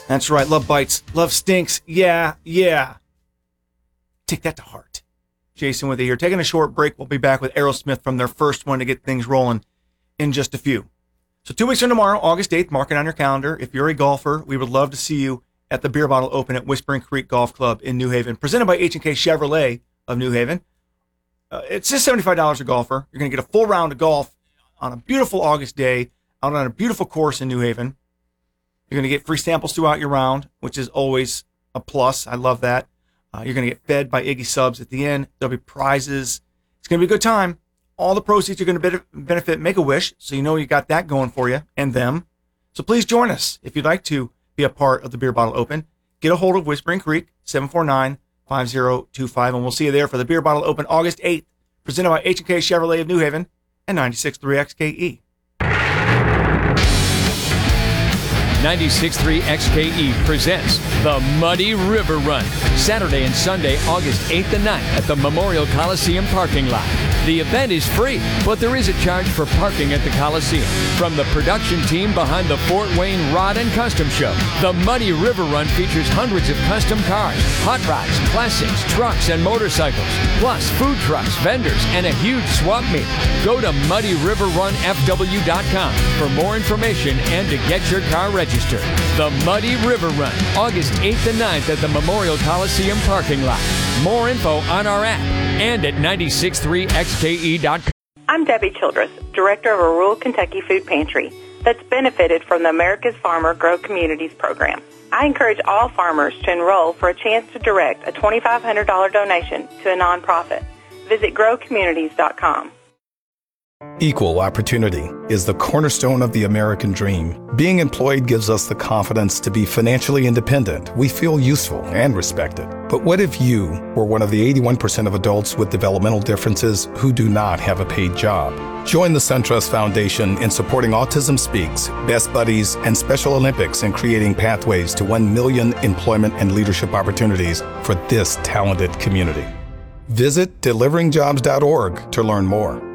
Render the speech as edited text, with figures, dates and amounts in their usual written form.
That's right. Love bites. Love stinks. Yeah. Take that to heart. Jason with you here. Taking a short break. We'll be back with Aerosmith from their first one to get things rolling in just a few. So 2 weeks from tomorrow, August 8th, mark it on your calendar. If you're a golfer, we would love to see you at the Beer Bottle Open at Whispering Creek Golf Club in New Haven, presented by H&K Chevrolet of New Haven. It's just $75 a golfer. You're going to get a full round of golf on a beautiful August day out on a beautiful course in New Haven. You're going to get free samples throughout your round, which is always a plus. I love that. You're going to get fed by Iggy Subs at the end. There'll be prizes. It's going to be a good time. All the proceeds are going to benefit Make-A-Wish, so you know you got that going for you and them. So please join us if you'd like to be a part of the Beer Bottle Open. Get a hold of Whispering Creek, 749-5025, and we'll see you there for the Beer Bottle Open August 8th, presented by H&K Chevrolet of New Haven and 96.3 XKE. 96.3 XKE presents the Muddy River Run, Saturday and Sunday, August 8th and 9th at the Memorial Coliseum parking lot. The event is free, but there is a charge for parking at the Coliseum. From the production team behind the Fort Wayne Rod and Custom Show, the Muddy River Run features hundreds of custom cars, hot rods, classics, trucks, and motorcycles, plus food trucks, vendors, and a huge swap meet. Go to MuddyRiverRunFW.com for more information and to get your car registered. The Muddy River Run, August 8th and 9th at the Memorial Coliseum parking lot. More info on our app and at 963xke.com. I'm Debbie Childress, director of a rural Kentucky food pantry that's benefited from the America's Farmer Grow Communities program. I encourage all farmers to enroll for a chance to direct a $2,500 donation to a nonprofit. Visit growcommunities.com. Equal opportunity is the cornerstone of the American dream. Being employed gives us the confidence to be financially independent. We feel useful and respected. But what if you were one of the 81% of adults with developmental differences who do not have a paid job? Join the SunTrust Foundation in supporting Autism Speaks, Best Buddies, and Special Olympics in creating pathways to 1 million employment and leadership opportunities for this talented community. Visit deliveringjobs.org to learn more.